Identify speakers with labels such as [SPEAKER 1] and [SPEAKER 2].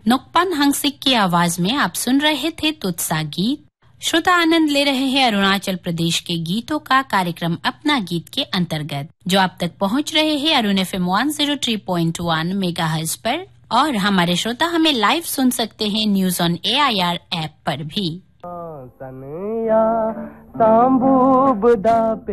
[SPEAKER 1] नोकपन हंसिक की आवाज में आप सुन रहे थे तुत्सा गीत। श्रोता आनंद ले रहे हैं अरुणाचल प्रदेश के गीतों का कार्यक्रम अपना गीत के अंतर्गत, जो आप तक पहुंच रहे हैं अरुण FM 103.1 मेगाहर्ट्ज पर। और हमारे श्रोता हमें लाइव सुन सकते हैं न्यूज ऑन AIR ऐप पर भी।